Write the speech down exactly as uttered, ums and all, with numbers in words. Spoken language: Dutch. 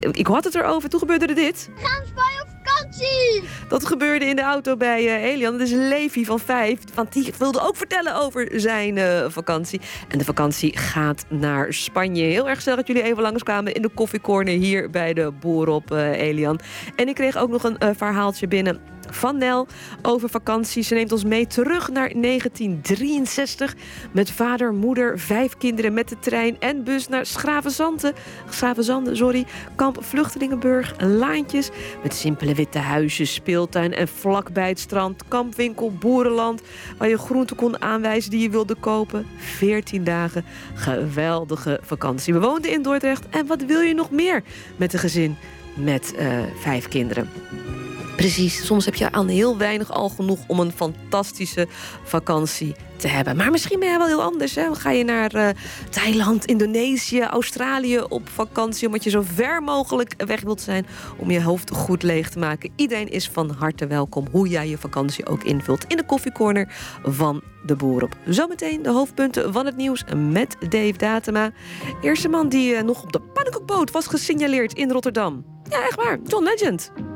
Ik had het erover, toen gebeurde er dit. Gaan Spanje op vakantie! Dat gebeurde in de auto bij uh, Elian. Dat is Levi van vijf. Want die wilde ook vertellen over zijn uh, vakantie. En de vakantie gaat naar Spanje. Heel erg gezellig dat jullie even langskwamen in de koffiecorner hier bij de Boer op uh, Elian. En ik kreeg ook nog een uh, verhaaltje binnen van Nel over vakantie. Ze neemt ons mee terug naar negentien drieënzestig. Met vader, moeder, vijf kinderen met de trein en bus naar Schravenzande. Schravenzande, sorry. Kamp Vluchtelingenburg, laantjes met simpele witte huisjes, speeltuin en vlakbij het strand. Kampwinkel, boerenland, waar je groenten kon aanwijzen die je wilde kopen. veertien dagen, geweldige vakantie. We woonden in Dordrecht en wat wil je nog meer met een gezin met uh, vijf kinderen? Precies, soms heb je aan heel weinig al genoeg om een fantastische vakantie te hebben. Maar misschien ben jij wel heel anders. Hè? Ga je naar uh, Thailand, Indonesië, Australië op vakantie, omdat je zo ver mogelijk weg wilt zijn om je hoofd goed leeg te maken. Iedereen is van harte welkom, hoe jij je vakantie ook invult, in de koffiecorner van de Boer op. Zometeen de hoofdpunten van het nieuws met Dave Datema. Eerste man die uh, nog op de pannenkoekboot was gesignaleerd in Rotterdam. Ja, echt waar, John Legend.